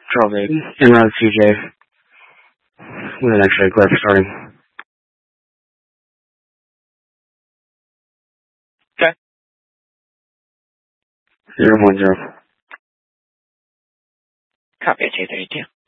Charles 8. En route CJ. With an X-ray clip starting. Okay. 010. Copy at 232.